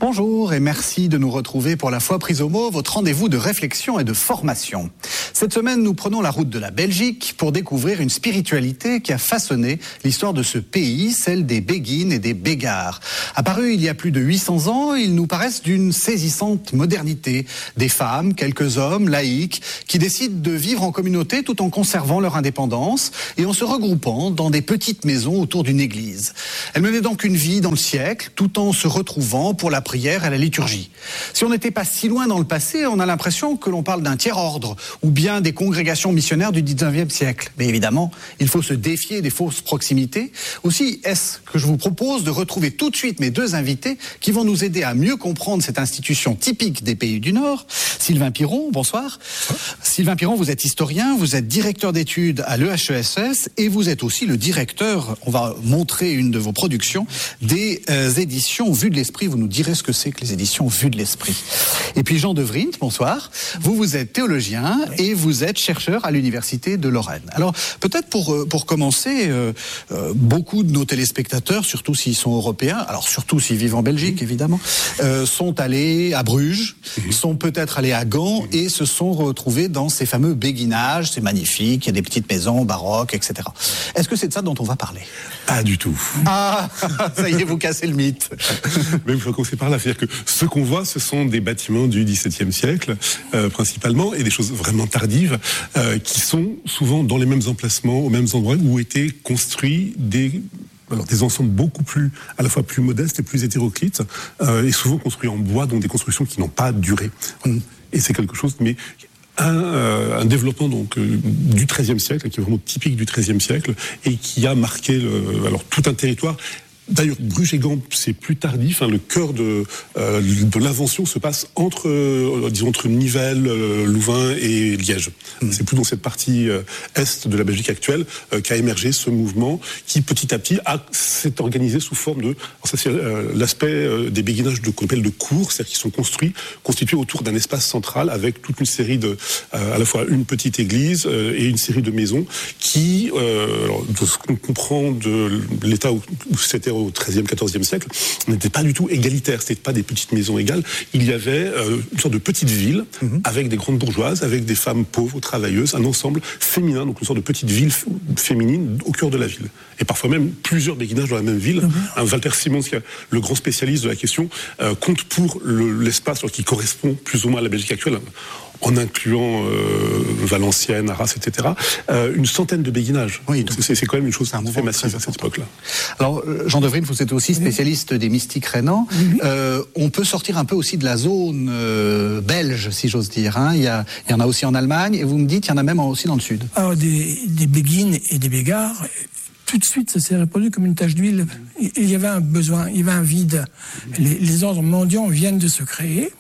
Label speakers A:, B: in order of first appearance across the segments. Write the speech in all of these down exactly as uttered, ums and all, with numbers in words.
A: Bonjour et merci de nous retrouver pour La Foi prise au mot, votre rendez-vous de réflexion et de formation. Cette semaine, nous prenons la route de la Belgique pour découvrir une spiritualité qui a façonné l'histoire de ce pays, celle des Béguines et des Bégards. Apparus il y a plus de huit cents ans, ils nous paraissent d'une saisissante modernité. Des femmes, quelques hommes, laïcs, qui décident de vivre en communauté tout en conservant leur indépendance et en se regroupant dans des petites maisons autour d'une église. Elles menaient donc une vie dans le siècle, tout en se retrouvant pour la prière et la liturgie. Si on n'était pas si loin dans le passé, on a l'impression que l'on parle d'un tiers-ordre ou bien des congrégations missionnaires du dix-neuvième siècle. Mais évidemment, il faut se défier des fausses proximités. Aussi, est-ce que je vous propose de retrouver tout de suite mes deux invités qui vont nous aider à mieux comprendre cette institution typique des pays du Nord. Sylvain Piron, bonsoir. Ouais. Sylvain Piron, vous êtes historien, vous êtes directeur d'études à l'E H E S S et vous êtes aussi le directeur, on va montrer une de vos productions, des euh, éditions Vues de l'Esprit. Vous nous direz ce que c'est que les éditions Vues de l'Esprit. Et puis Jean de Vriend, bonsoir. Vous, vous êtes théologien et vous êtes chercheur à l'Université de Lorraine. Alors, peut-être pour, pour commencer, euh, euh, beaucoup de nos téléspectateurs, surtout s'ils sont européens, alors surtout s'ils vivent en Belgique, mmh. évidemment, euh, sont allés à Bruges, mmh. sont peut-être allés à Gand mmh. et se sont retrouvés dans ces fameux béguinages. C'est magnifique, il y a des petites maisons baroques, et cetera. Est-ce que c'est de ça dont on va parler ?
B: Pas du tout.
A: Ah, ça y est, vous cassez le mythe.
B: Mais il faut commencer par là. C'est-à-dire que ce qu'on voit, ce sont des bâtiments du dix-septième siècle, euh, principalement, et des choses vraiment tardives, euh, qui sont souvent dans les mêmes emplacements, aux mêmes endroits où étaient construits des... Alors, des ensembles beaucoup plus, à la fois plus modestes et plus hétéroclites, euh, et souvent construits en bois, donc des constructions qui n'ont pas duré. Et c'est quelque chose, mais un, euh, un développement donc euh, du treizième siècle, qui est vraiment typique du treizième siècle, et qui a marqué le, alors tout un territoire. D'ailleurs, Bruges et Gand, c'est plus tardif. Hein, le cœur de, euh, de l'invention se passe entre, euh, disons, entre Nivelles, euh, Louvain et Liège. Mmh. C'est plus dans cette partie euh, est de la Belgique actuelle euh, qu'a émergé ce mouvement qui, petit à petit, a, s'est organisé sous forme de... Alors ça, c'est euh, l'aspect euh, des béguinages de, qu'on appelle de cours, c'est-à-dire qu'ils sont construits, constitués autour d'un espace central avec toute une série de... Euh, à la fois une petite église euh, et une série de maisons qui, euh, alors, de ce qu'on comprend de l'état où, où c'était au treizième, quatorzième siècle, n'était pas du tout égalitaire. C'était pas des petites maisons égales. Il y avait euh, une sorte de petite ville mmh. avec des grandes bourgeoises, avec des femmes pauvres, travailleuses, un ensemble féminin, donc une sorte de petite ville f- féminine au cœur de la ville. Et parfois même plusieurs béguinages dans la même ville. Mmh. Un Walter Simons, qui est le grand spécialiste de la question, euh, compte pour le, l'espace alors, qui correspond plus ou moins à la Belgique actuelle, en incluant euh, Valenciennes, Arras, et cetera, euh, une centaine de béguinages. Oui, donc c'est, c'est quand même une chose un très massive à cette époque-là.
A: Alors, Jean de Vriend, vous êtes aussi spécialiste des mystiques rhénans. Mm-hmm. Euh, on peut sortir un peu aussi de la zone euh, belge, si j'ose dire. Hein. Il y a, il y en a aussi en Allemagne, et vous me dites qu'il y en a même aussi dans le sud.
C: Alors, des, des béguines et des bégards, tout de suite, ça s'est répandu comme une tache d'huile. Il y avait un besoin, il y avait un vide. Les, les ordres mendiants viennent de se créer.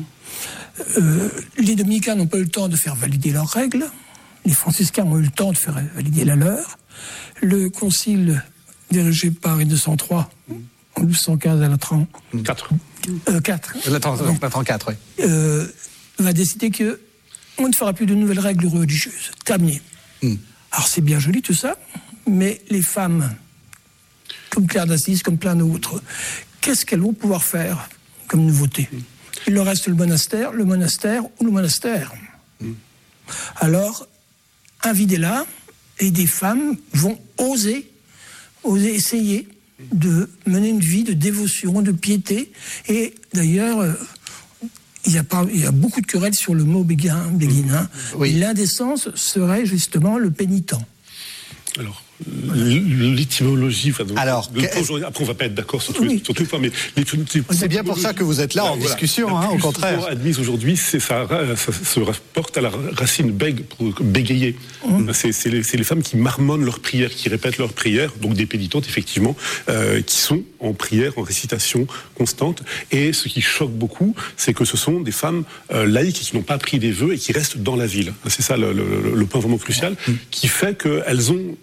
C: Euh, les dominicains n'ont pas eu le temps de faire valider leurs règles. Les franciscains ont eu le temps de faire valider la leur. Le concile dirigé par Henri deux cent trois en douze cent quinze à la trente-quatre. Euh, quatre.
A: La trente-quatre, oui.
C: Euh, va décider que on ne fera plus de nouvelles règles religieuses. Terminé. Mm. Alors c'est bien joli tout ça, mais les femmes, comme Claire d'Assise, comme plein d'autres, qu'est-ce qu'elles vont pouvoir faire comme nouveauté ? Il leur reste le monastère, le monastère ou le monastère. Mmh. Alors, un vide est là, et des femmes vont oser, oser essayer de mener une vie de dévotion, de piété. Et d'ailleurs, euh, il, y a pas, il y a beaucoup de querelles sur le mot béguin, béguinin. Mmh. Oui. L'indécence serait justement le pénitent.
B: Alors, l'étymologie, enfin,
A: alors,
B: le que... après on va pas être d'accord sur tout, oui. sur tout mais les,
A: c'est bien pour ça que vous êtes là en voilà. discussion, hein, au contraire.
B: Admise aujourd'hui, c'est ça, ça, ça se rapporte à la racine bègue pour bégayer. Mmh. C'est, c'est, les, c'est les femmes qui marmonnent leurs prières, qui répètent leurs prières, donc des pénitentes effectivement, euh, qui sont en prière, en récitation constante. Et ce qui choque beaucoup, c'est que ce sont des femmes euh, laïques qui n'ont pas pris des vœux et qui restent dans la ville. C'est ça le, le, le point vraiment crucial, mmh. qui fait qu'elles ont des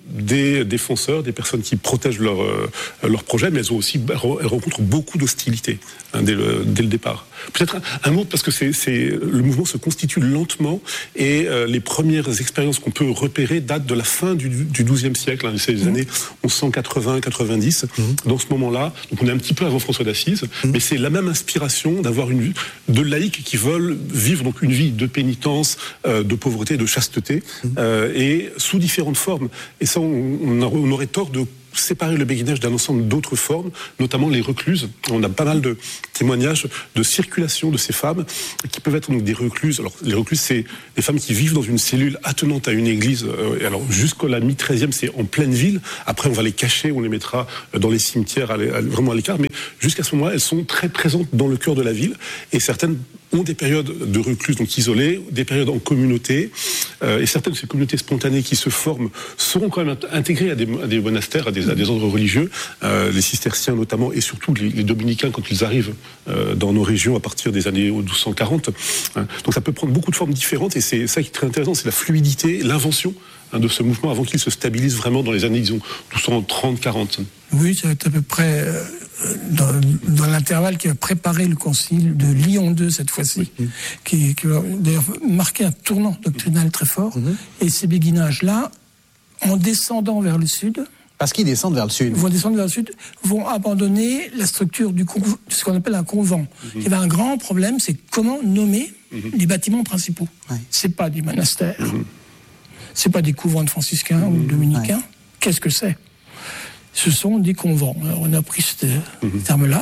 B: des défenseurs, des personnes qui protègent leur, euh, leur projet, mais elles, ont aussi, elles rencontrent beaucoup d'hostilité hein, dès, le, dès le départ. Peut-être un, un mot, parce que c'est, c'est, le mouvement se constitue lentement, et euh, les premières expériences qu'on peut repérer datent de la fin du, du douzième siècle, hein, c'est les années onze cent quatre-vingts quatre-vingt-dix. Mmh. Dans ce moment-là, donc on est un petit peu avant François d'Assise, mmh. mais c'est la même inspiration d'avoir une de laïcs qui veulent vivre donc une vie de pénitence, euh, de pauvreté, de chasteté, mmh. euh, et sous différentes formes. Et ça, on, on aurait tort de séparer le béguinage d'un ensemble d'autres formes, notamment les recluses. On a pas mal de témoignages de circulation de ces femmes qui peuvent être donc des recluses. Alors les recluses, c'est des femmes qui vivent dans une cellule attenante à une église. Euh, alors jusqu'à la mi-treizième, c'est en pleine ville. Après, on va les cacher, on les mettra dans les cimetières, à les, à, vraiment à l'écart. Mais jusqu'à ce moment-là, elles sont très présentes dans le cœur de la ville. Et certaines ont des périodes de recluse, donc isolées, des périodes en communauté, euh, et certaines de ces communautés spontanées qui se forment seront quand même intégrées à des, à des monastères, à des, à des ordres religieux, euh, les cisterciens notamment, et surtout les, les dominicains quand ils arrivent euh, dans nos régions à partir des années douze cent quarante. Hein. Donc ça peut prendre beaucoup de formes différentes, et c'est ça qui est très intéressant, c'est la fluidité, l'invention hein, de ce mouvement avant qu'il se stabilise vraiment dans les années, disons, douze cent trente quarante.
C: Oui, c'est à peu près euh, dans, dans l'intervalle qui a préparé le concile de Lyon deux cette fois-ci, oui. qui, qui a d'ailleurs marqué un tournant doctrinal très fort. Mm-hmm. Et ces béguinages-là, en descendant vers le sud,
A: parce qu'ils descendent vers le sud,
C: vont descendre vers le sud, vont abandonner la structure du conv... ce qu'on appelle un convent. Mm-hmm. Il y avait un grand problème, c'est comment nommer mm-hmm. les bâtiments principaux. Oui. C'est pas des monastères, mm-hmm. c'est pas des couvents de franciscains mm-hmm. ou de dominicains. Ouais. Qu'est-ce que c'est ? Ce sont des convents. Alors, on a pris ce mmh. terme-là.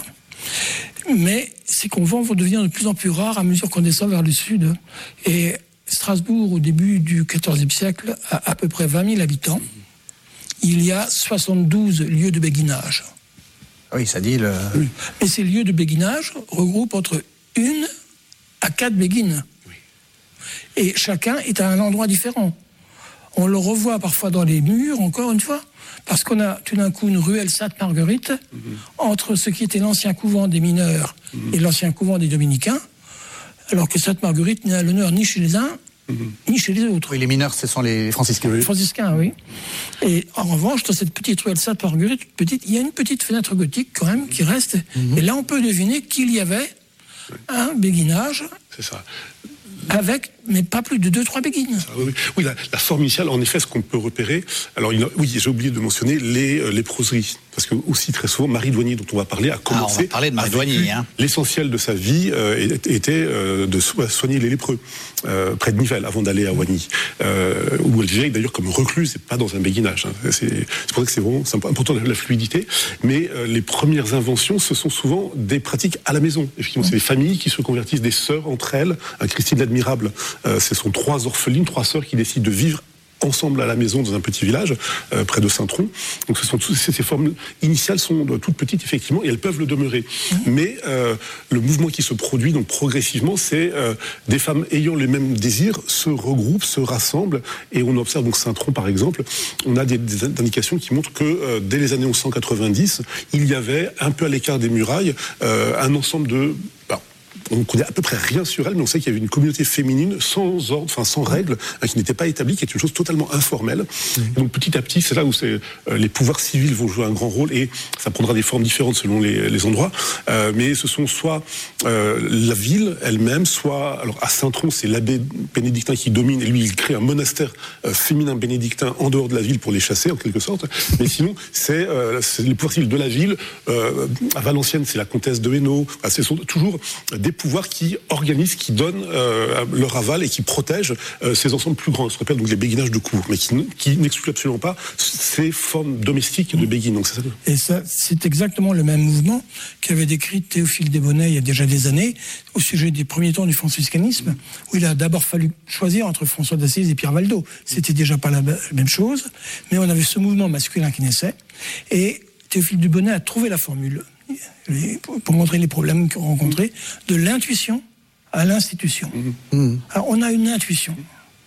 C: Mais ces convents vont devenir de plus en plus rares à mesure qu'on descend vers le sud. Et Strasbourg, au début du quatorzième siècle, a à peu près vingt mille habitants. Il y a soixante-douze lieux de béguinage.
A: Oui, ça dit le...
C: Oui. Et ces lieux de béguinage regroupent entre une à quatre béguines. Oui. Et chacun est à un endroit différent. On le revoit parfois dans les murs, encore une fois, parce qu'on a tout d'un coup une ruelle Sainte-Marguerite mmh. entre ce qui était l'ancien couvent des mineurs mmh. et l'ancien couvent des dominicains, alors que Sainte-Marguerite n'a l'honneur ni chez les uns, mmh. ni chez les autres.
A: Oui, les mineurs, ce sont les franciscains.
C: Les franciscains, oui. Et en revanche, dans cette petite ruelle Sainte-Marguerite, petite, il y a une petite fenêtre gothique quand même qui reste. Mmh. Et là, on peut deviner qu'il y avait oui. un béguinage.
B: C'est ça.
C: Avec, mais pas plus de deux, trois béguines.
B: Ah, oui, oui la, la forme initiale, en effet, ce qu'on peut repérer. Alors, il a, oui, j'ai oublié de mentionner les euh, léproseries. Parce que, aussi, très souvent, Marie Douanier, dont on va parler, a commencé.
A: Ah, on va parler de Marie Douanier, hein.
B: L'essentiel de sa vie euh, était euh, de soigner les lépreux, euh, près de Nivelles, avant d'aller à Oigny. Euh, où elle vivait d'ailleurs comme recluse, et pas dans un béguinage. Hein. C'est, c'est pour ça que c'est vraiment c'est important la fluidité. Mais euh, les premières inventions, ce sont souvent des pratiques à la maison. Effectivement, c'est des familles qui se convertissent, des sœurs entre elles. Un Christine l'Admirable, euh, ce sont trois orphelines, trois sœurs qui décident de vivre ensemble à la maison dans un petit village euh, près de Saint-Tron. Donc ce sont tous, ces, ces formes initiales sont euh, toutes petites effectivement et elles peuvent le demeurer. Mmh. Mais euh, le mouvement qui se produit donc progressivement, c'est euh, des femmes ayant les mêmes désirs se regroupent, se rassemblent et on observe donc Saint-Tron par exemple. On a des, des indications qui montrent que euh, dès les années onze cent quatre-vingt-dix, il y avait un peu à l'écart des murailles euh, un ensemble de bah, on ne connaît à peu près rien sur elle, mais on sait qu'il y avait une communauté féminine sans ordre, enfin sans règles, hein, qui n'était pas établie, qui est une chose totalement informelle. Mmh. Et donc petit à petit, c'est là où c'est, euh, les pouvoirs civils vont jouer un grand rôle, et ça prendra des formes différentes selon les, les endroits. Euh, mais ce sont soit euh, la ville elle-même, soit alors à Saint-Tron, c'est l'abbé bénédictin qui domine, et lui il crée un monastère euh, féminin bénédictin en dehors de la ville pour les chasser en quelque sorte. Mais sinon, c'est, euh, c'est les pouvoirs civils de la ville. Euh, à Valenciennes, c'est la comtesse de Hainaut. Enfin, ce sont toujours des pouvoirs qui organisent, qui donnent euh, leur aval et qui protègent euh, ces ensembles plus grands. Ça se rappelle donc les béguinages de cour, mais qui, qui n'excluent absolument pas ces formes domestiques de béguines. Donc c'est ça.
C: Et ça, c'est exactement le même mouvement qu'avait décrit Théophile Desbonnets il y a déjà des années au sujet des premiers temps du franciscanisme, où il a d'abord fallu choisir entre François d'Assise et Pierre Valdo. C'était déjà pas la même chose, mais on avait ce mouvement masculin qui naissait, et Théophile Desbonnets a trouvé la formule pour montrer les problèmes qu'on rencontrait, de l'intuition à l'institution. Mmh. Alors, on a une intuition.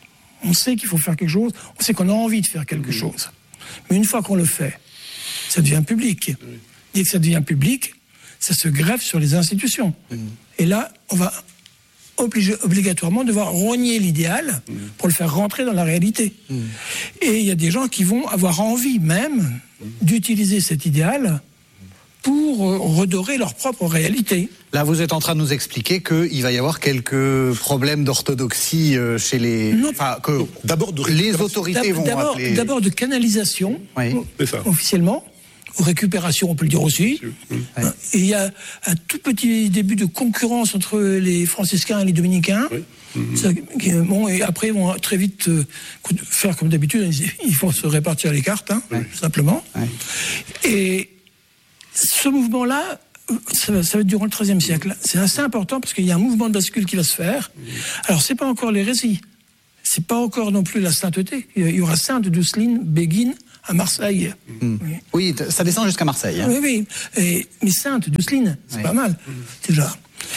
C: On sait qu'il faut faire quelque chose, on sait qu'on a envie de faire quelque mmh. chose. Mais une fois qu'on le fait, ça devient public. Mmh. Dès que ça devient public, ça se greffe sur les institutions. Mmh. Et là, on va obligé, obligatoirement devoir rogner l'idéal mmh. pour le faire rentrer dans la réalité. Mmh. Et il y a des gens qui vont avoir envie même mmh. d'utiliser cet idéal pour redorer leur propre réalité.
A: Là, vous êtes en train de nous expliquer qu'il va y avoir quelques problèmes d'orthodoxie chez les...
C: Non,
A: enfin, que
B: d'abord de
A: les autorités vont
C: d'abord,
A: appeler...
C: D'abord de canalisation,
A: oui.
C: officiellement, ou récupération, on peut le dire aussi. Oui. Et il y a un tout petit début de concurrence entre les franciscains et les dominicains. Oui. Mmh. Ça, qui, bon, et après, ils vont très vite euh, faire comme d'habitude, ils vont se répartir les cartes, hein, oui. simplement. Oui. Et ce mouvement-là, ça va, ça va être durant le treizième siècle. C'est assez important parce qu'il y a un mouvement de bascule qui va se faire. Alors, c'est pas encore l'hérésie. C'est pas encore non plus la sainteté. Il y aura Sainte Douceline, Béguine, à Marseille.
A: Mmh. Oui. oui, ça descend jusqu'à Marseille. Hein.
C: Oui, oui. Et, mais Sainte Douceline, c'est oui. pas mal, mmh. déjà.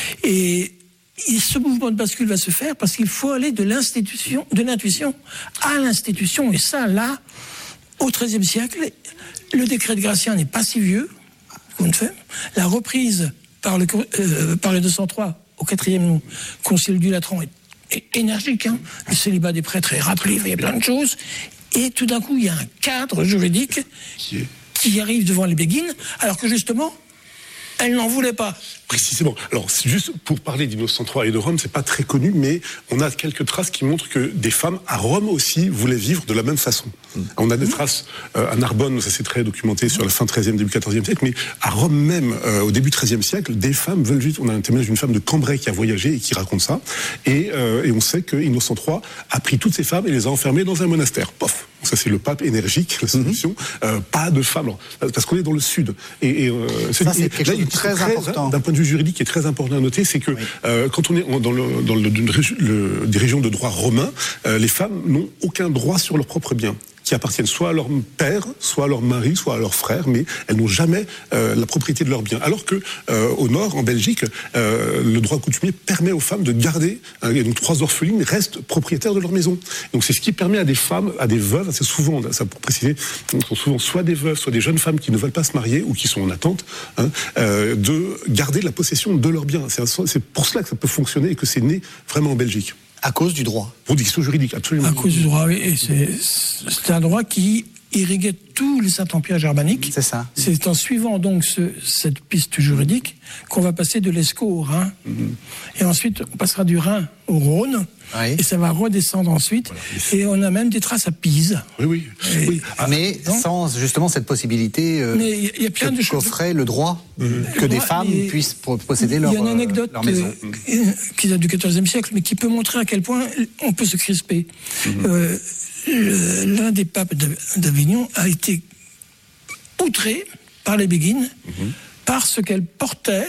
C: Et, et ce mouvement de bascule va se faire parce qu'il faut aller de l'institution, de l'intuition à l'institution. Et ça, là, au treizième siècle, le décret de Gratien n'est pas si vieux. Fait. La reprise par le, euh, par le deux cent trois au quatrième concile du Latran est, est énergique. Hein. Le célibat des prêtres est rappelé, il y a plein de choses. Et tout d'un coup, il y a un cadre juridique qui, est... qui arrive devant les béguines, alors que justement, elles n'en voulaient pas.
B: Précisément. Alors, c'est juste pour parler d'Innocent trois et de Rome, c'est pas très connu, mais on a quelques traces qui montrent que des femmes à Rome aussi voulaient vivre de la même façon. Mmh. On a des traces euh, à Narbonne, ça c'est très documenté sur la fin treizième, début quatorzième siècle, mais à Rome même, euh, au début treizième siècle, des femmes veulent vivre. On a un témoignage d'une femme de Cambrai qui a voyagé et qui raconte ça. Et, euh, et on sait que Innocent trois a pris toutes ces femmes et les a enfermées dans un monastère. Pof. Ça c'est le pape énergique, la solution. Mmh. Euh, pas de femmes, alors, parce qu'on est dans le sud. Et, et euh,
A: ça c'est quelque chose de très, très important.
B: D'un point de vue juridique, qui est très important à noter, c'est que oui. euh, quand on est dans, le, dans le, le, des régions de droit romain, euh, les femmes n'ont aucun droit sur leurs propres biens, qui appartiennent soit à leur père, soit à leur mari, soit à leur frère, mais elles n'ont jamais euh, la propriété de leurs biens. Alors que euh, au nord, en Belgique, euh, le droit coutumier permet aux femmes de garder, hein, et donc trois orphelines restent propriétaires de leur maison. Donc c'est ce qui permet à des femmes, à des veuves, assez souvent, ça pour préciser, sont souvent soit des veuves, soit des jeunes femmes qui ne veulent pas se marier ou qui sont en attente, hein, euh, de garder la possession de leurs biens. C'est, un, c'est pour cela que ça peut fonctionner et que c'est né vraiment en Belgique.
A: À cause du droit.
B: Pour des questions juridiques, absolument.
C: À cause du droit, oui. Et c'est, c'est un droit qui irriguait tout le Saint-Empire germanique.
A: C'est ça.
C: C'est en suivant donc ce, cette piste juridique qu'on va passer de l'Escaut au Rhin. Mm-hmm. Et ensuite, on passera du Rhin au Rhône. Oui. Et ça va redescendre ensuite. Voilà. Et on a même des traces à Pise.
B: Oui, oui.
C: Et,
B: oui.
A: Ah, mais donc, sans justement cette possibilité euh,
C: mais y a plein
A: que,
C: de
A: qu'offrait le droit mmh. que le des droit, femmes et, puissent posséder leur,
C: il y a une anecdote
A: leur maison.
C: Euh, qui date du quatorzième siècle, mais qui peut montrer à quel point on peut se crisper. Mmh. Euh, le, l'un des papes d'Avignon a été outré par les béguines mmh. parce qu'elles portaient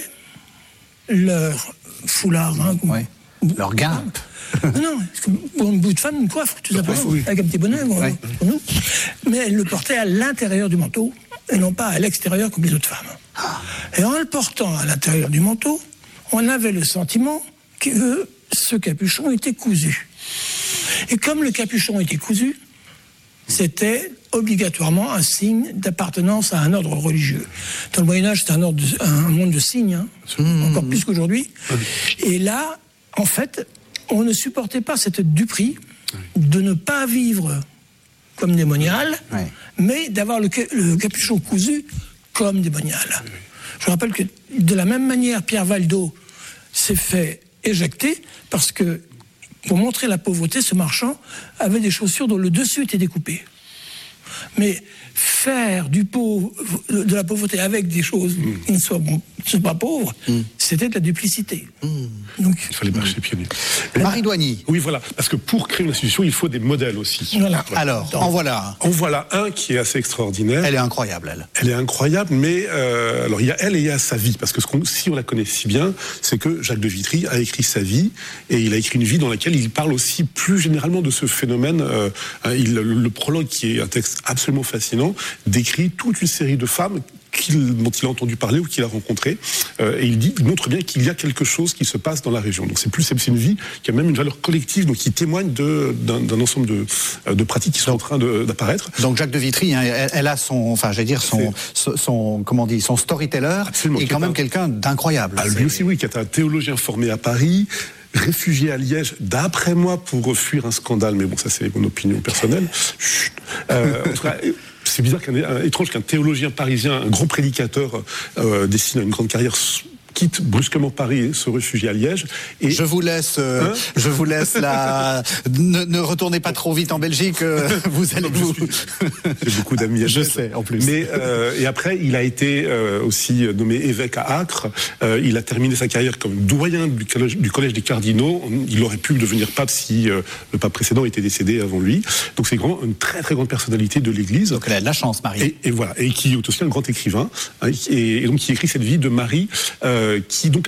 C: leur foulard. Hein,
A: ouais. Leur guimpe.
C: Non, pour un bout de femme, une coiffe, tout simplement, oui. avec un petit bonnet, oui. pour nous. Mais elle le portait à l'intérieur du manteau, et non pas à l'extérieur comme les autres femmes. Et en le portant à l'intérieur du manteau, on avait le sentiment que ce capuchon était cousu. Et comme le capuchon était cousu, c'était obligatoirement un signe d'appartenance à un ordre religieux. Dans le Moyen-Âge, c'était un, ordre de, un monde de signes, hein, mmh. encore plus qu'aujourd'hui. Mmh. Et là, en fait, on ne supportait pas cette duperie de ne pas vivre comme des moniales, oui. mais d'avoir le, le capuchon cousu comme des moniales. Oui. Je rappelle que de la même manière, Pierre Valdo s'est fait éjecter parce que, pour montrer la pauvreté, ce marchand avait des chaussures dont le dessus était découpé. Mais faire du pauvre, de la pauvreté avec des choses mmh. qui ne soient, bon, ne soient pas pauvres, mmh. c'était de la duplicité.
B: Mmh. Donc, il fallait marcher pieds nus.
A: Marie Doigny.
B: Oui, voilà. Parce que pour créer une institution, il faut des modèles aussi.
A: Voilà. Alors, Donc, en voilà
B: un. En voilà un qui est assez extraordinaire.
A: Elle est incroyable, elle.
B: Elle est incroyable, mais euh, alors il y a elle et il y a sa vie. Parce que ce qu'on, si on la connaît si bien, c'est que Jacques de Vitry a écrit sa vie, et il a écrit une vie dans laquelle il parle aussi plus généralement de ce phénomène. Euh, il, le prologue, qui est un texte absolument fascinant, décrit toute une série de femmes qu'il, dont il a entendu parler ou qu'il a rencontrées, euh, et il dit, il montre bien qu'il y a quelque chose qui se passe dans la région. Donc c'est plus, c'est une vie qui a même une valeur collective, donc qui témoigne de, d'un, d'un ensemble de, de pratiques qui sont en train de, d'apparaître.
A: Donc Jacques de Vitry, hein, elle, elle a son, enfin, j'allais dire son, son, son, comment on dit, son storyteller, absolument, et quand même un, quelqu'un d'incroyable.
B: Ah, lui aussi, oui, qui est un théologien formé à Paris, réfugié à Liège, d'après moi, pour fuir un scandale, mais bon, ça c'est mon opinion personnelle. Chut. Euh, en tout cas, c'est bizarre, qu'un, étrange qu'un théologien parisien, un grand prédicateur, euh, dessine une grande carrière, quitte brusquement Paris et se réfugie à Liège. Et
A: je vous laisse, euh, hein je vous laisse la. ne, ne retournez pas trop vite en Belgique. Euh, vous allez vous.
B: J'ai beaucoup d'amis. À
A: je sais, en plus.
B: Mais euh, et après, il a été euh, aussi nommé évêque à Acre. Euh, il a terminé sa carrière comme doyen du collège, du collège des cardinaux. Il aurait pu devenir pape si euh, le pape précédent était décédé avant lui. Donc c'est vraiment une très très grande personnalité de l'Église.
A: Donc elle a de la chance, Marie.
B: Et, et voilà, et qui est aussi un grand écrivain. Hein, et, et donc qui écrit cette vie de Marie. Euh, qui donc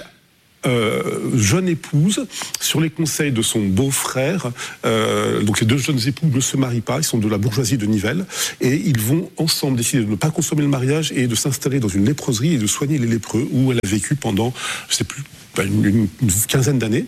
B: euh, jeune épouse sur les conseils de son beau-frère. Euh, donc les deux jeunes époux ne se marient pas, ils sont de la bourgeoisie de Nivelles et ils vont ensemble décider de ne pas consommer le mariage et de s'installer dans une léproserie et de soigner les lépreux où elle a vécu pendant, je sais plus, une, une, une quinzaine d'années.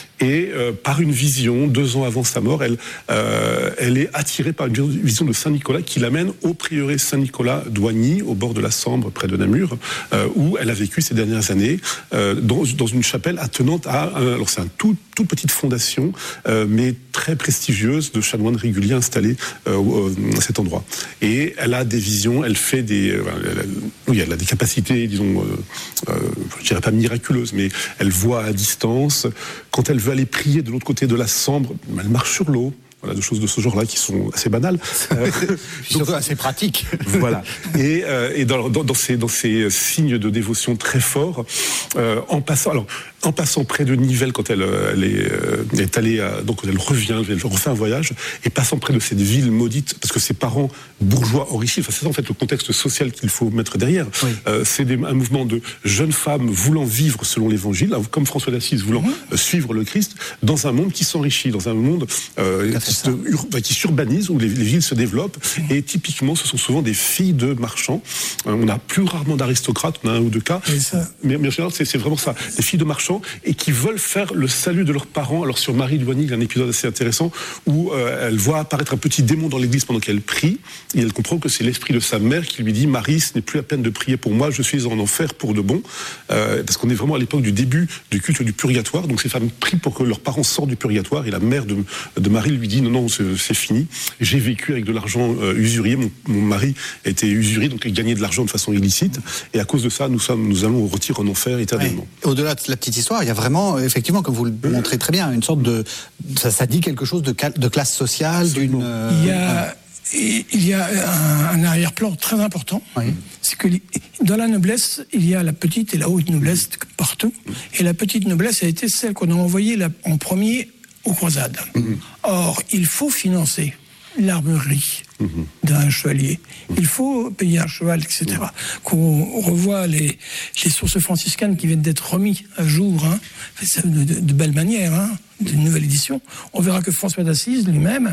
B: Et euh, par une vision, deux ans avant sa mort, elle, euh, elle est attirée par une vision de Saint-Nicolas qui l'amène au prieuré Saint-Nicolas d'Oigny, au bord de la Sambre, près de Namur, euh, où elle a vécu ces dernières années, euh, dans, dans une chapelle attenante à... Un, alors c'est une tout, toute petite fondation, euh, mais très prestigieuse, de chanoines réguliers installés euh, à cet endroit. Et elle a des visions, elle fait des... Euh, elle, oui, elle a des capacités, disons, euh, euh, je dirais pas miraculeuses, mais elle voit à distance. Quand elle veut aller prier de l'autre côté de la Sambre, elle marche sur l'eau. Voilà, des choses de ce genre-là qui sont assez banales.
A: Euh, surtout assez pratiques.
B: Voilà. Et, euh, et dans, dans, dans, ces, dans ces signes de dévotion très forts, euh, en passant, alors, en passant près de Nivelles quand elle, elle, est, elle est allée, à, donc elle revient, elle refait un voyage, et passant près de cette ville maudite, parce que ses parents bourgeois enrichis, enfin c'est ça en fait le contexte social qu'il faut mettre derrière. Oui. Euh, c'est des, un mouvement de jeunes femmes voulant vivre selon l'Évangile, comme François d'Assise voulant mmh. suivre le Christ, dans un monde qui s'enrichit, dans un monde euh, qui, se, ur, qui s'urbanise, où les, les villes se développent, mmh. et typiquement ce sont souvent des filles de marchands. Euh, on a plus rarement d'aristocrates, on a un ou deux cas, mais, mais en général c'est, c'est vraiment ça, des filles de marchands et qui veulent faire le salut de leurs parents. Alors sur Marie d'Oigny, il y a un épisode assez intéressant où euh, elle voit apparaître un petit démon dans l'église pendant qu'elle prie, et elle comprend que c'est l'esprit de sa mère qui lui dit « Marie, ce n'est plus la peine de prier pour moi, je suis en enfer pour de bon euh, ». Parce qu'on est vraiment à l'époque du début du culte du purgatoire, donc ces femmes prient pour que leurs parents sortent du purgatoire, et la mère de, de Marie lui dit « Non, non, c'est, c'est fini, j'ai vécu avec de l'argent euh, usurier, mon, mon mari était usurier, donc il gagnait de l'argent de façon illicite, et à cause de ça, nous, sommes, nous allons au retire en enfer éternellement. Ouais.
A: Au-delà de la petite histoire, il y a vraiment, effectivement, comme vous le montrez très bien, une sorte de... Ça, ça dit quelque chose de, de classe sociale, d'une... Euh,
C: il y a, il y a un, un arrière-plan très important. Oui. C'est que dans la noblesse, il y a la petite et la haute noblesse partout. Et la petite noblesse a été celle qu'on a envoyée en premier aux croisades. Mm-hmm. Or, il faut financer l'armurerie mmh. d'un chevalier. Il faut payer un cheval, et cetera. Mmh. Qu'on revoit les, les sources franciscaines qui viennent d'être remis à jour, hein, de, de, de belle manière, hein, d'une nouvelle édition, on verra que François d'Assise lui-même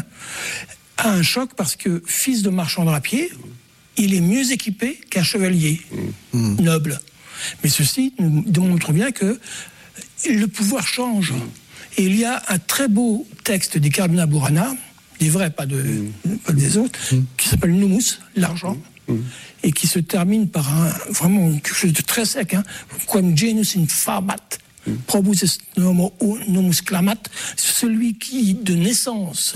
C: a un choc parce que, fils de marchand drapier, il est mieux équipé qu'un chevalier mmh. noble. Mais ceci nous démontre bien que le pouvoir change. Mmh. Et il y a un très beau texte des Carmina Burana, des vrais, pas, de, mmh. pas des autres, mmh. qui s'appelle Numus, l'argent, mmh. et qui se termine par un, vraiment quelque chose de très sec, hein, quam genus infamat, mmh. probus est nomus clamat, celui qui, de naissance,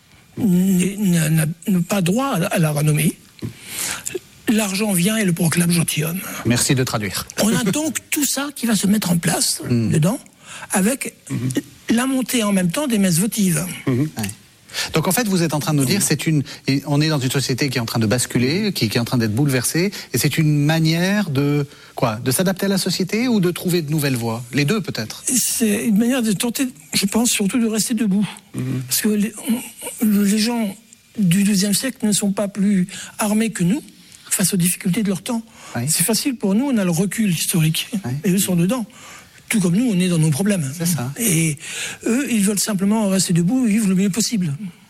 C: n'a, n'a, n'a pas droit à la renommée. L'argent vient et le proclame gentilhomme.
A: Merci de traduire.
C: On a donc tout ça qui va se mettre en place mmh. dedans, avec mmh. la montée en même temps des messes votives. Mmh.
A: Ouais. Donc en fait, vous êtes en train de nous dire, c'est une, on est dans une société qui est en train de basculer, qui, qui est en train d'être bouleversée, et c'est une manière de quoi, de s'adapter à la société ou de trouver de nouvelles voies, les deux peut-être.
C: C'est une manière de tenter, je pense surtout de rester debout, mmh. parce que les, on, les gens du douzième siècle ne sont pas plus armés que nous face aux difficultés de leur temps. Oui. C'est facile pour nous, on a le recul historique, oui. et eux sont dedans. Tout comme nous, on est dans nos problèmes.
A: C'est ça.
C: Et eux, ils veulent simplement rester debout et vivre le mieux possible.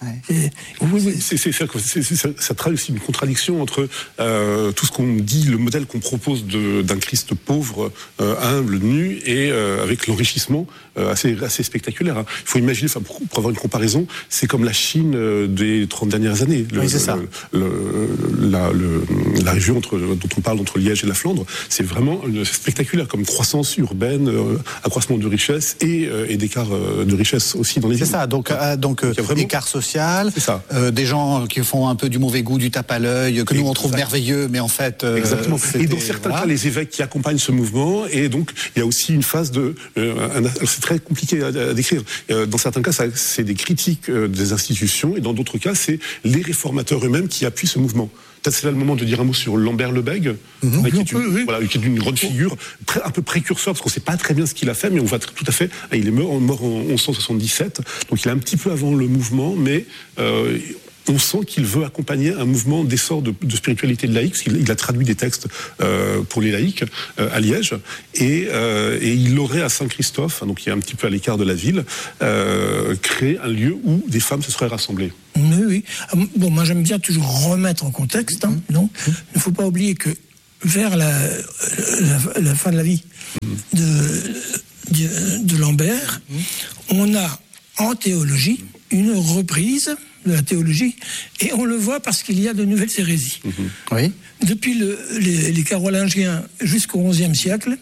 A: Ouais.
C: Et, oui, oui.
B: C'est, c'est, c'est, c'est, c'est, ça, ça traduit aussi une contradiction entre euh, tout ce qu'on dit, le modèle qu'on propose de, d'un Christ pauvre, euh, humble, nu, et euh, avec l'enrichissement euh, assez, assez spectaculaire. Hein. Il faut imaginer, enfin, pour, pour avoir une comparaison, c'est comme la Chine euh, des trente dernières années. Le,
A: oui, c'est ça.
B: Le, le, la, le, la région entre, dont on parle entre Liège et la Flandre, c'est vraiment une, spectaculaire comme croissance urbaine, euh, accroissement de richesse et, euh, et d'écart euh, de richesse aussi dans les villes.
A: C'est ça, donc, euh, donc euh, vraiment... écart social, euh, des gens qui font un peu du mauvais goût, du tape à l'œil, que nous on trouve merveilleux, mais en fait... Euh,
B: Exactement. Et dans certains voilà. cas, les évêques qui accompagnent ce mouvement, et donc il y a aussi une phase de... Euh, un, c'est très compliqué à, à décrire. Euh, dans certains cas, ça, c'est des critiques euh, des institutions, et dans d'autres cas, c'est les réformateurs eux-mêmes qui appuient ce mouvement. Peut-être c'est là le moment de dire un mot sur Lambert Lebègue, mmh. qui, est une, oui. voilà, qui est une grande figure, très, un peu précurseur, parce qu'on ne sait pas très bien ce qu'il a fait, mais on voit tout à fait... Il est mort, mort en mille cent soixante-dix-sept, donc il est un petit peu avant le mouvement, mais... Euh, on sent qu'il veut accompagner un mouvement d'essor de, de spiritualité de laïcs. Il, il a traduit des textes euh, pour les laïcs euh, à Liège, et, euh, et il aurait à Saint-Christophe, donc qui est un petit peu à l'écart de la ville, euh, créé un lieu où des femmes se seraient rassemblées.
C: Oui, oui. Bon, moi j'aime bien toujours remettre en contexte. Hein, non, il ne faut pas oublier que vers la, la, la fin de la vie de, de, de Lambert, on a en théologie une reprise de la théologie, et on le voit parce qu'il y a de nouvelles hérésies. Mmh.
A: Oui.
C: Depuis le, les, les Carolingiens jusqu'au onzième siècle,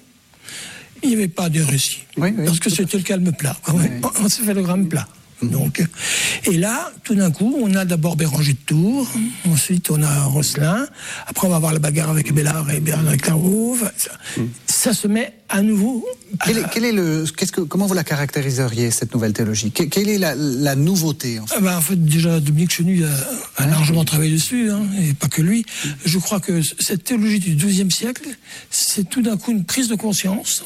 C: il n'y avait pas d'hérésie. Oui, oui, parce que c'était le calme plat. Oui. On, on s'est fait le gramme plat. Mmh. Donc, et là, tout d'un coup, on a d'abord Béranger de Tours, ensuite on a Rosselin, après on va avoir la bagarre avec Bellard et Bernard Clairvaux. Ça, mmh. ça se met à nouveau.
A: Quel est, quel est le, qu'est-ce que, comment vous la caractériseriez, cette nouvelle théologie ? que, Quelle est la, la nouveauté en fait ?
C: Ah ben, en fait, déjà, Dominique Chenu a, a largement travaillé dessus, hein, et pas que lui. Mmh. Je crois que cette théologie du douzième siècle, c'est tout d'un coup une prise de conscience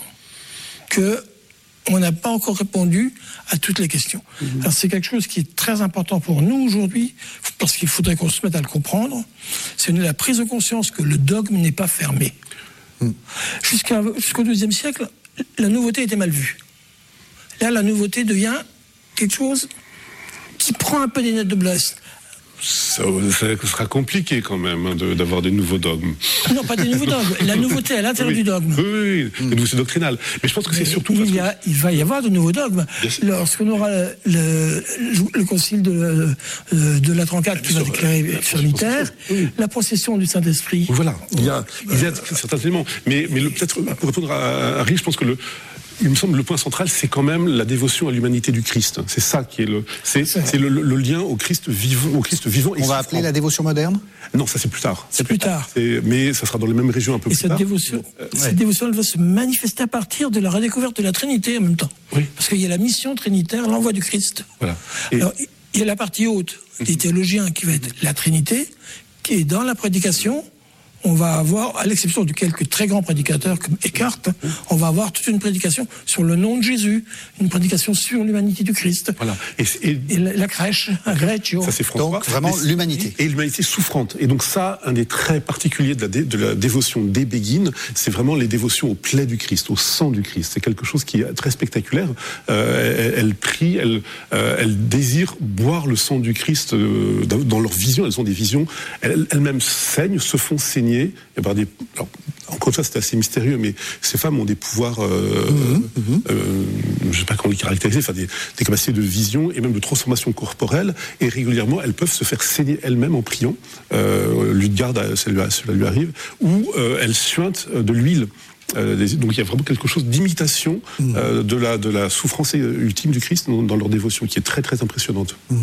C: que on n'a pas encore répondu à toutes les questions. Mmh. Alors c'est quelque chose qui est très important pour nous aujourd'hui, parce qu'il faudrait qu'on se mette à le comprendre. C'est la prise de conscience que le dogme n'est pas fermé. Mmh. Jusqu'à, jusqu'au douzième siècle, la nouveauté était mal vue. Là, la nouveauté devient quelque chose qui prend un peu des nettes de blesse.
B: Ça, ça sera compliqué quand même hein, de, d'avoir des nouveaux dogmes.
C: Non, pas des nouveaux dogmes. La nouveauté à l'intérieur oui. du dogme.
B: Oui, oui, oui. Mmh. C'est doctrinal. Mais je pense que Mais c'est surtout...
C: Il, y a, il va y avoir de nouveaux dogmes. Lorsqu'on aura le, le, le concile de, de la trente-quatre qui va déclarer trinitaire, oui. la procession du Saint-Esprit...
B: Voilà, il y a, il y a certains éléments. Mais, mais le, peut-être, pour répondre à Harry, je pense que le... Il me semble que le point central, c'est quand même la dévotion à l'humanité du Christ. C'est ça qui est le, c'est, c'est, c'est le, le, le lien au Christ vivant, au Christ vivant.
A: On va appeler la dévotion moderne ?
B: Non, ça c'est plus tard.
C: C'est, c'est plus tard.
B: C'est, mais ça sera dans les mêmes régions un peu
C: et
B: plus
C: cette
B: tard.
C: Dévotion, euh, cette ouais. dévotion, elle va se manifester à partir de la redécouverte de la Trinité en même temps.
B: Oui.
C: Parce qu'il y a la mission trinitaire, l'envoi du Christ.
B: Voilà. Et...
C: Alors, il y a la partie haute des mm-hmm. théologiens qui va être la Trinité, qui est dans la prédication. On va avoir, à l'exception de quelques très grands prédicateurs comme Eckhart, on va avoir toute une prédication sur le nom de Jésus, une prédication sur l'humanité du Christ.
B: Voilà. Et, et,
C: et la, la crèche, un Greccio.
B: Ça c'est François.
A: Donc vraiment
B: et,
A: l'humanité.
B: Et l'humanité souffrante. Et donc ça, un des traits particuliers de la, dé, de la dévotion des Béguines, c'est vraiment les dévotions au plaie du Christ, au sang du Christ. C'est quelque chose qui est très spectaculaire. Euh, elle, elle prie, elle, euh, elle désire boire le sang du Christ euh, dans leur vision. Elles ont des visions. Elles, elles-mêmes saignent, se font saigner. Et par des, alors, encore une fois, c'est assez mystérieux, mais ces femmes ont des pouvoirs, euh, mmh, euh, je ne sais pas comment les caractériser, enfin des, des capacités de vision et même de transformation corporelle, et régulièrement, elles peuvent se faire saigner elles-mêmes en priant. Euh, Ludegarde, cela, cela lui arrive, ou euh, elles suintent de l'huile. Euh, donc il y a vraiment quelque chose d'imitation mmh. euh, de, la, de la souffrance ultime du Christ dans, dans leur dévotion, qui est très très impressionnante. Mmh.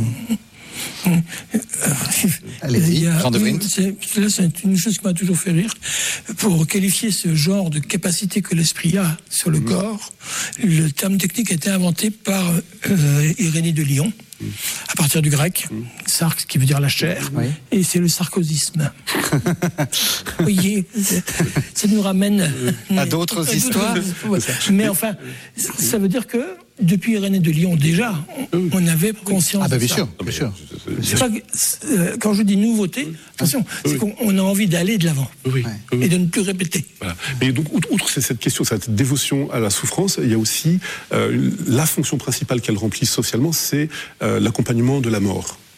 A: Allez-y, Jean de Vrind.
C: C'est, là, c'est une chose qui m'a toujours fait rire. Pour qualifier ce genre de capacité que l'esprit a sur le mmh. corps, le terme technique a été inventé par euh, Irénée de Lyon, mmh. à partir du grec, mmh. sarx qui veut dire la chair, oui. et c'est le sarkozysme. Vous voyez, ça nous ramène
A: à mais, d'autres à histoires.
C: D'autres, mais enfin, ça veut dire que depuis Irénée de Lyon, déjà, on, on avait conscience
A: ah bah,
C: de
A: bien
C: ça.
A: Sûr, bien sûr.
C: C'est pas, euh, quand je dis nouveauté, attention, c'est qu'on on a envie d'aller de l'avant
B: oui,
C: et
B: oui.
C: de ne plus répéter.
B: Voilà. Mais donc, outre cette question, cette dévotion à la souffrance, il y a aussi euh, la fonction principale qu'elle remplit socialement, c'est euh, l'accompagnement de la mort.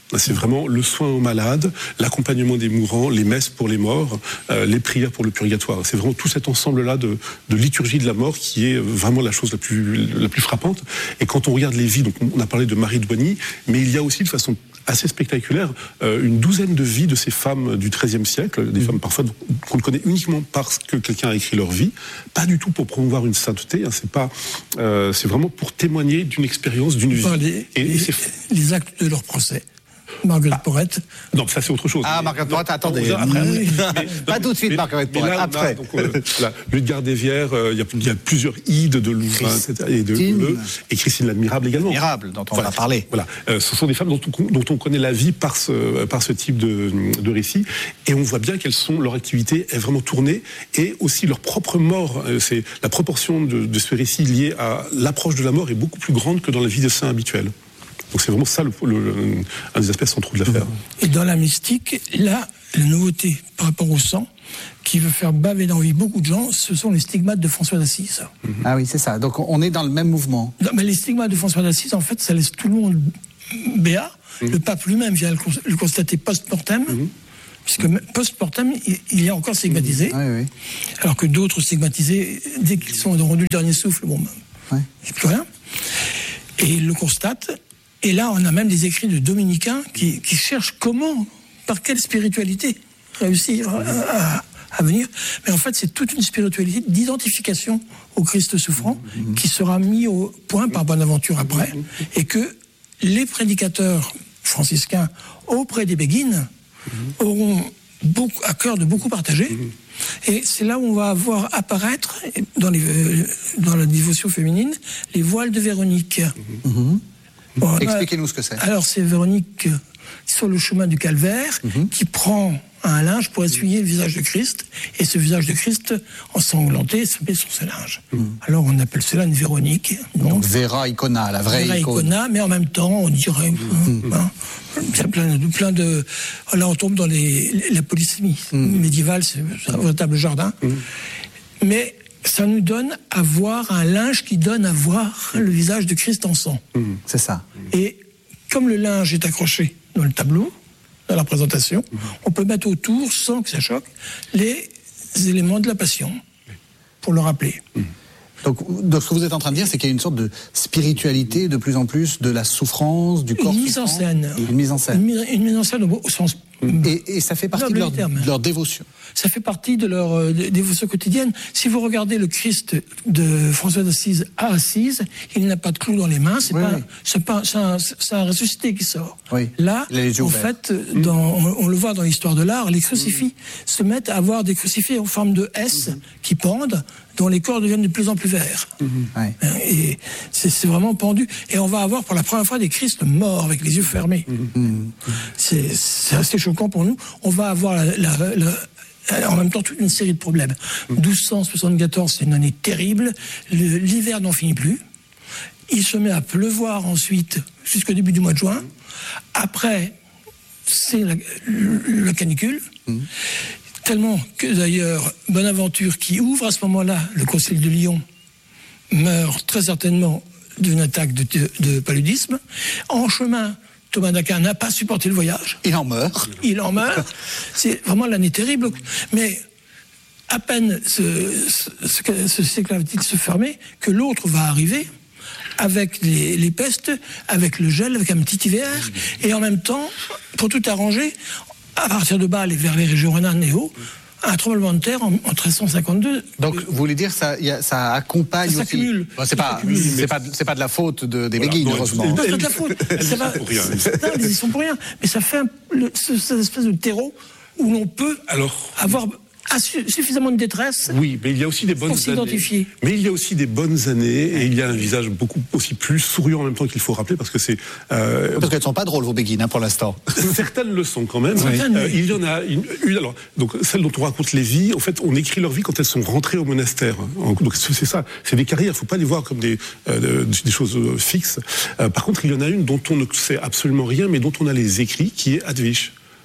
B: C'est vraiment le soin aux malades, l'accompagnement des mourants, les messes pour les morts, euh, les prières pour le purgatoire. C'est vraiment tout cet ensemble-là de, de liturgie de la mort qui est vraiment la chose la plus, la plus frappante. Et quand on regarde les vies, donc on a parlé de Marie de Boigny, mais il y a aussi de façon assez spectaculaire euh, une douzaine de vies de ces femmes du treizième siècle, des mmh. femmes parfois qu'on connaît uniquement parce que quelqu'un a écrit leur vie, pas du tout pour promouvoir une sainteté, hein, c'est pas, euh, c'est vraiment pour témoigner d'une expérience, d'une vie.
C: Les,
B: et,
C: les,
B: et c'est...
C: les actes de leur procès. Marguerite ah. Porrette.
B: Non, ça c'est autre chose.
A: Ah, Marguerite Porrette, attendez.
B: Non, après,
A: oui.
B: mais,
A: pas tout de suite,
B: mais,
A: Marguerite Porrette,
B: là,
A: après.
B: Là, donc, euh, là, Ludgard des Vières, il euh, y, y a plusieurs ides de Louvain, et de Le, et Christine l'Admirable également.
A: L'Admirable, dont on
B: voilà.
A: a parlé.
B: Voilà. Euh, ce sont des femmes dont on, dont on connaît la vie par ce, par ce type de, de récit, et on voit bien qu'elles sont, leur activité est vraiment tournée, et aussi leur propre mort. Euh, c'est la proportion de, de ce récit lié à l'approche de la mort est beaucoup plus grande que dans la vie des saints habituelle. Donc c'est vraiment ça le, le, le, un des aspects centraux de l'affaire.
C: Et dans la mystique, là, la nouveauté par rapport au sang, qui veut faire baver d'envie beaucoup de gens, ce sont les stigmates de François d'Assise.
A: Mm-hmm. Ah oui, c'est ça. Donc on est dans le même mouvement.
C: Non, mais les stigmates de François d'Assise, en fait, ça laisse tout le monde béat. Mm-hmm. Le pape lui-même vient le, le constater post-mortem. Mm-hmm. Puisque post-mortem, il est encore stigmatisé.
A: Oui, oui.
C: Alors que d'autres stigmatisés, dès qu'ils sont rendus le dernier souffle, bon, ben, il n'y a plus rien. Et il le constate. Et là, on a même des écrits de dominicains qui, qui cherchent comment, par quelle spiritualité réussir à, à, à venir. Mais en fait, c'est toute une spiritualité d'identification au Christ souffrant mmh. qui sera mis au point par Bonaventure après. Mmh. Et que les prédicateurs franciscains auprès des béguines mmh. auront beaucoup, à cœur de beaucoup partager. Mmh. Et c'est là où on va voir apparaître, dans, les, dans la dévotion féminine, les voiles de Véronique. Mmh. Bon,
A: expliquez-nous ce que c'est.
C: Alors, c'est Véronique sur le chemin du calvaire mm-hmm. qui prend un linge pour essuyer le visage de Christ, et ce visage de Christ ensanglanté se met sur ce linge. Mm-hmm. Alors, on appelle cela une Véronique.
A: Donc, donc Vera Icona, la vraie
C: Vera
A: icône.
C: Icona, mais en même temps, on dirait... Mm-hmm. Hein, il y a plein de, plein de... Là, on tombe dans les, la polysémie mm-hmm. médiévale, c'est un véritable jardin. Mm-hmm. Mais... ça nous donne à voir un linge qui donne à voir le visage de Christ en sang.
A: Mmh, c'est ça.
C: Et comme le linge est accroché dans le tableau, dans la présentation, mmh. on peut mettre autour, sans que ça choque, les éléments de la passion, pour le rappeler.
A: Mmh. Donc, donc, ce que vous êtes en train de dire, c'est qu'il y a une sorte de spiritualité de plus en plus de la souffrance, du corps
C: une mise en scène.
A: Une mise en scène.
C: Une, une mise en scène au, au sens...
A: Et, et ça fait partie de leur, de leur dévotion.
C: Ça fait partie de leur euh, dévotion quotidienne. Si vous regardez le Christ de François d'Assise à Assise, il n'a pas de clou dans les mains, c'est, oui, pas, oui. c'est, pas, c'est, un, c'est un ressuscité qui sort.
A: Oui.
C: Là, en fait, dans, on, on le voit dans l'histoire de l'art, les crucifix mmh. se mettent à avoir des crucifix en forme de S mmh. qui pendent, dont les corps deviennent de plus en plus verts. Mmh. Ouais. Et c'est, c'est vraiment pendu. Et on va avoir pour la première fois des Christ morts avec les yeux fermés. Mmh. C'est, c'est assez choquant pour nous. On va avoir la, la, la, en même temps toute une série de problèmes. Mmh. douze cent soixante-quatorze, c'est une année terrible. Le, l'hiver n'en finit plus. Il se met à pleuvoir ensuite jusqu'au début du mois de juin. Après, c'est la, la canicule. Mmh. Tellement que d'ailleurs, Bonaventure, qui ouvre à ce moment-là le concile de Lyon, meurt très certainement d'une attaque de, de, de paludisme. En chemin, Thomas d'Aquin n'a pas supporté le voyage.
A: Il en meurt.
C: Il en meurt. C'est vraiment l'année terrible. Mais à peine ce, ce, ce siècle va-t-il se fermer que l'autre va arriver avec les, les pestes, avec le gel, avec un petit hiver, et en même temps, pour tout arranger, à partir de Bâle et vers les régions rhénanes et Haut, un tremblement de terre en, en treize cent cinquante-deux.
A: Donc, vous voulez dire ça, y a, ça accompagne
C: ça
A: aussi.
C: S'accumule.
A: Bon, c'est pas, c'est pas, c'est pas de la faute de, des voilà, béguines, heureusement.
C: Non, c'est pas de la faute. Ça va, pour rien. Non, ils y sont pour rien. Mais ça fait un, le, cette espèce de terreau où l'on peut Alors, avoir suffisamment de détresse.
B: Oui, mais il y a aussi des bonnes
C: pour s'identifier.
B: années. Mais il y a aussi des bonnes années et il y a un visage beaucoup aussi plus souriant en même temps qu'il faut rappeler parce que c'est. Euh,
A: parce qu'elles sont pas drôles vos béguines hein, pour l'instant.
B: Certaines le sont quand même.
C: Oui.
B: Euh, il y en a une, une. Alors donc celles dont on raconte les vies, en fait, on écrit leur vie quand elles sont rentrées au monastère. Donc c'est ça, c'est des carrières. Il faut pas les voir comme des euh, des choses fixes. Euh, par contre, il y en a une dont on ne sait absolument rien, mais dont on a les écrits, qui est Hadwig.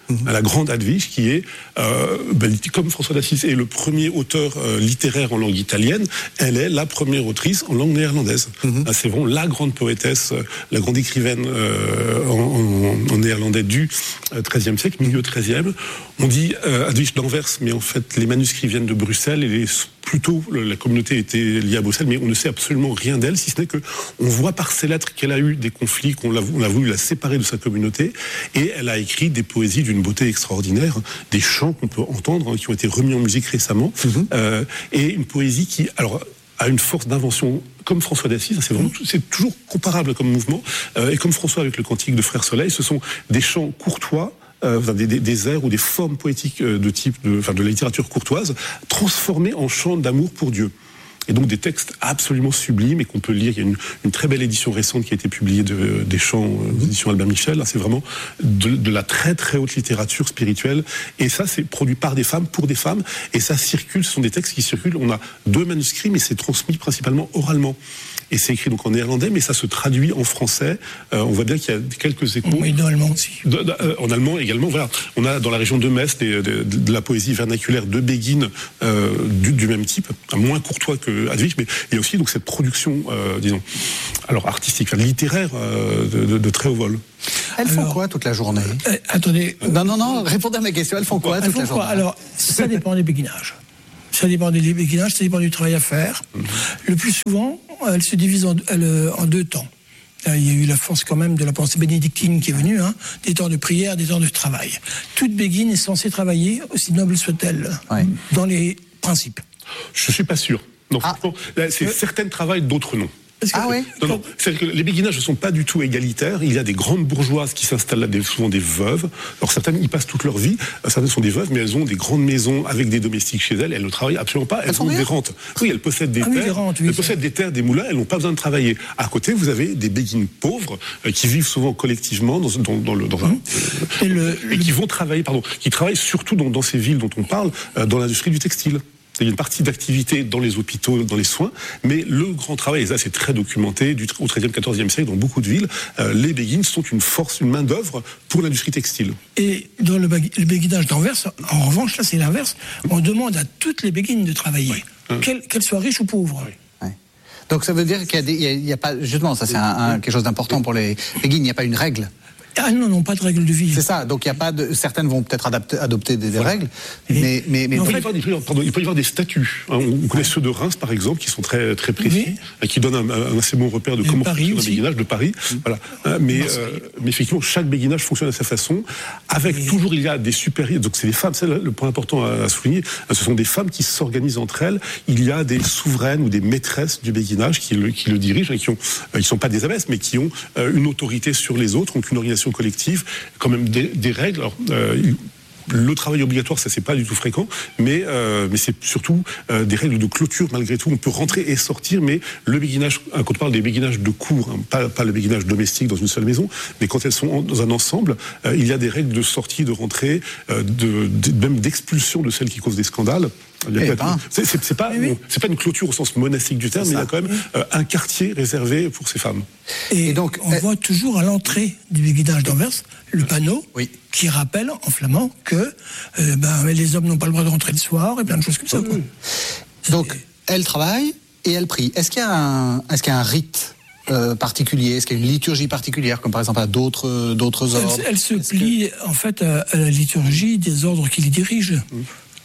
B: mmh. la grande Hadvig, qui est, euh, ben, comme François d'Assise est le premier auteur euh, littéraire en langue italienne, elle est la première autrice en langue néerlandaise. Mmh. Ah, c'est vraiment la grande poétesse, la grande écrivaine euh, en, en, en néerlandais du treizième siècle, milieu treizième. On dit euh, Hadvig d'Anvers, mais en fait les manuscrits viennent de Bruxelles et les, plutôt la communauté était liée à Bruxelles, mais on ne sait absolument rien d'elle, si ce n'est que on voit par ses lettres qu'elle a eu des conflits, qu'on l'a, on a voulu la séparer de sa communauté, et elle a écrit des poésies d'une beauté extraordinaire, des chants qu'on peut entendre, hein, qui ont été remis en musique récemment, mmh. euh, et une poésie qui, alors, a une force d'invention comme François d'Assise, c'est, vraiment, c'est toujours comparable comme mouvement, euh, et comme François avec le Cantique de Frère Soleil, ce sont des chants courtois, Euh, des, des, des airs ou des formes poétiques euh, de type de, enfin, de la littérature courtoise transformées en chants d'amour pour Dieu. Et donc des textes absolument sublimes et qu'on peut lire. Il y a une, une très belle édition récente qui a été publiée de, des chants euh, mmh. édition Albin Michel. Là, c'est vraiment de, de la très très haute littérature spirituelle. Et ça, c'est produit par des femmes, pour des femmes. Et ça circule, ce sont des textes qui circulent. On a deux manuscrits, mais c'est transmis principalement oralement. Et c'est écrit donc en néerlandais, mais ça se traduit en français. Euh, on voit bien qu'il y a quelques échos.
C: Oui, en allemand aussi.
B: De, de, euh, en allemand également, voilà. On a dans la région de Metz des, de, de, de la poésie vernaculaire de Bégin euh, du, du même type, moins courtois que Hadvig, mais il y a aussi donc cette production, euh, disons, alors artistique, enfin, littéraire euh, de, de, de très haut vol.
A: Elles font
C: alors,
A: quoi toute la journée
C: euh, Attendez.
A: Non, non, non, répondez à ma question. Elles font quoi
C: elles
A: toute
C: font
A: la journée
C: quoi Alors, ça dépend des béguinages. Ça dépend des béguinages, ça dépend du travail à faire. Mmh. Le plus souvent, elle se divise en, elle, en deux temps. Il y a eu la force quand même de la pensée bénédictine qui est venue, hein, des temps de prière, des temps de travail. Toute béguine est censée travailler, aussi noble soit-elle, ouais. dans les principes.
B: Je ne suis pas sûr. Non,
A: ah.
B: c'est euh... certaines travaillent, d'autres non.
A: Ah oui.
B: Non, non. C'est-à-dire que les béguinages ne sont pas du tout égalitaires. Il y a des grandes bourgeoises qui s'installent là, des, souvent des veuves. Alors certaines y passent toute leur vie. Certaines sont des veuves, mais elles ont des grandes maisons avec des domestiques chez elles. Elles ne travaillent absolument pas. Elles, elles ont des rentes. Oui, elles possèdent des
C: ah,
B: terres.
C: Oui, des rentes, oui,
B: elles possèdent des terres, des moulins. Elles n'ont pas besoin de travailler. À côté, vous avez des béguines pauvres euh, qui vivent souvent collectivement dans, dans, dans le, dans un,
C: et, le,
B: et qui vont travailler, pardon, qui travaillent surtout dans, dans ces villes dont on parle, euh, dans l'industrie du textile. Il y a une partie d'activité dans les hôpitaux, dans les soins, mais le grand travail, et ça c'est très documenté, du, au treizième, quatorzième siècle, dans beaucoup de villes, euh, les béguines sont une force, une main-d'œuvre pour l'industrie textile.
C: Et dans le, le béguinage d'Anvers, en revanche, là c'est l'inverse, on demande à toutes les béguines de travailler, oui. hein. qu'elles, qu'elles soient riches ou pauvres. Oui.
A: Oui. Donc ça veut dire qu'il y a, des, il y a, il y a pas, justement, ça c'est un, un, quelque chose d'important pour les béguines, il n'y a pas une règle.
C: Ah non, non, pas de règles de vie.
A: C'est ça, donc il y a pas de... Certaines vont peut-être adapter, adopter des, des voilà. règles, et mais... mais, mais
B: il, peut
A: fait...
B: y avoir des, pardon, il peut y avoir des statuts. Hein, on connaît ceux de Reims, par exemple, qui sont très, très précis, oui. qui donnent un, un assez bon repère de et comment fonctionne un béguinage, de Paris. Mmh. Voilà. Hein, mais, euh, mais effectivement, chaque béguinage fonctionne à sa façon, avec oui. toujours, il y a des supérieurs, donc c'est les femmes, c'est le point important à, à souligner, ce sont des femmes qui s'organisent entre elles, il y a des souveraines ou des maîtresses du béguinage qui le, qui le dirigent, et qui ne euh, sont pas des abbesses, mais qui ont euh, une autorité sur les autres, donc une organisation collective, quand même des, des règles. Alors, euh, le travail obligatoire, ça c'est pas du tout fréquent, mais euh, mais c'est surtout euh, des règles de clôture malgré tout. On peut rentrer et sortir, mais le béguinage, quand on parle des béguinages de cour, hein, pas pas le béguinage domestique dans une seule maison, mais quand elles sont en, dans un ensemble, euh, il y a des règles de sortie, de rentrée, euh, de, de même d'expulsion de celles qui causent des scandales.
A: Eh ben.
B: C'est, c'est, c'est, pas, oui. c'est pas une clôture au sens monastique du terme, mais il y a quand même euh, un quartier réservé pour ces femmes.
C: Et, et donc, on euh, voit toujours à l'entrée du béguinage d'Anvers le panneau oui. qui rappelle en flamand que euh, ben, les hommes n'ont pas le droit de rentrer le soir et plein de choses comme ça.
A: Oui. Donc, elle travaille et elle prie. Est-ce qu'il y a un, est-ce qu'il y a un rite euh, particulier? Est-ce qu'il y a une liturgie particulière, comme par exemple à d'autres, d'autres ordres?
C: Elle, elle se est-ce plie que... en fait à, à la liturgie des ordres qui les dirigent. Mmh.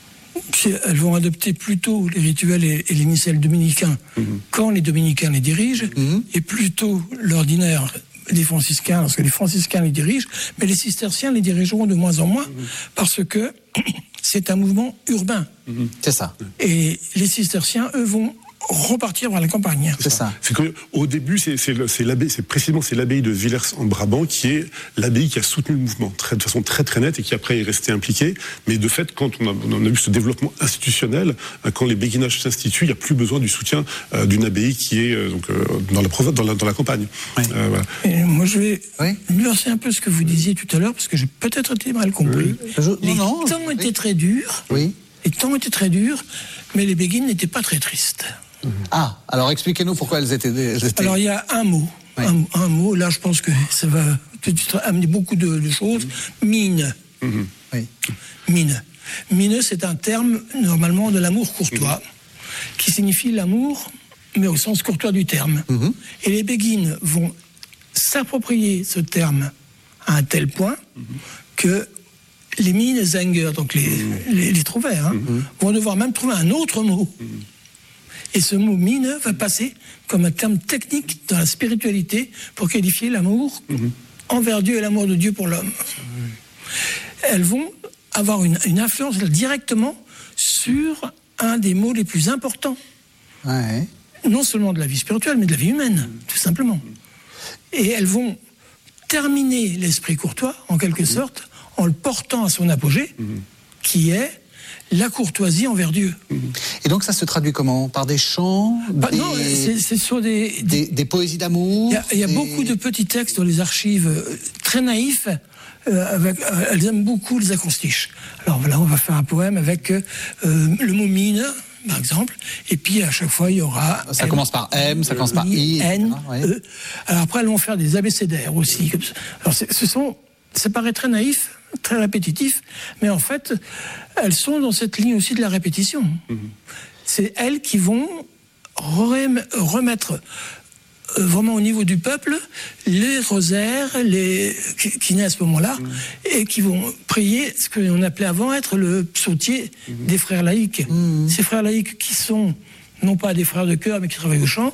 C: Elles vont adopter plutôt les rituels et, et les missels dominicains mmh. quand les dominicains les dirigent, mmh. et plutôt l'ordinaire des franciscains, parce que les franciscains les dirigent, mais les cisterciens les dirigeront de moins en moins, mmh. parce que c'est un mouvement urbain.
A: Mmh. C'est ça.
C: Et les cisterciens, eux, vont repartir vers la campagne.
B: C'est ça. C'est que au début, c'est, c'est, c'est, l'abbaye, c'est précisément c'est l'abbaye de Villers en Brabant qui est l'abbaye qui a soutenu le mouvement très, de façon très très nette et qui après est resté impliqué. Mais de fait, quand on a, on a eu ce développement institutionnel, quand les béguinages s'instituent, il n'y a plus besoin du soutien euh, d'une abbaye qui est euh, donc euh, dans la province, dans la, dans la campagne.
C: Oui. Euh, voilà. Et moi, je vais
A: oui.
C: nuancer un peu ce que vous disiez tout à l'heure parce que j'ai peut-être été mal compris.
A: Oui. Je,
C: les
A: non, non,
C: temps
A: oui.
C: étaient très durs.
A: Oui.
C: Les temps étaient très durs, mais les béguines n'étaient pas très tristes.
A: Ah, alors expliquez-nous pourquoi elles étaient... Elles étaient... Alors
C: il y a un mot, oui. un, un mot, là je pense que ça va tout de suite amener beaucoup de, de choses. Mmh. Mine. Mmh.
A: Oui.
C: Mine. Mine, c'est un terme, normalement, de l'amour courtois, mmh. qui signifie l'amour, mais au sens courtois du terme. Mmh. Et les béguines vont s'approprier ce terme à un tel point mmh. que les Minnesänger, donc les, mmh. les, les trouvères, hein, mmh. vont devoir même trouver un autre mot. Mmh. Et ce mot mine va passer comme un terme technique dans la spiritualité pour qualifier l'amour mmh. envers Dieu et l'amour de Dieu pour l'homme. Mmh. Elles vont avoir une, une influence directement sur un des mots les plus importants.
A: Ouais.
C: Non seulement de la vie spirituelle, mais de la vie humaine, mmh. tout simplement. Et elles vont terminer l'esprit courtois, en quelque mmh. sorte, en le portant à son apogée, mmh. qui est la courtoisie envers Dieu.
A: Et donc ça se traduit comment? Par des chants?
C: Bah,
A: des...
C: Non, c'est, c'est sur des,
A: des... des poésies d'amour?
C: Il y a, il y a
A: des... beaucoup
C: de petits textes dans les archives euh, très naïfs. Euh, avec, euh, elles aiment beaucoup les acrostiches. Alors voilà, on va faire un poème avec euh, le mot mine, par exemple, et puis à chaque fois il y aura...
A: Ça
C: M,
A: commence par M, ça commence par I,
C: N,
A: ouais.
C: E. Alors après elles vont faire des abécédaires aussi. Comme ça. Alors c'est, ce sont, ça paraît très naïf, très répétitif, mais en fait, elles sont dans cette ligne aussi de la répétition. Mmh. C'est elles qui vont remettre euh, vraiment au niveau du peuple les rosaires les, qui, qui naissent à ce moment-là, mmh. et qui vont prier ce que l'on appelait avant être le psautier mmh. des frères laïcs. Mmh. Ces frères laïcs qui sont non pas des frères de chœur, mais qui travaillent au chant,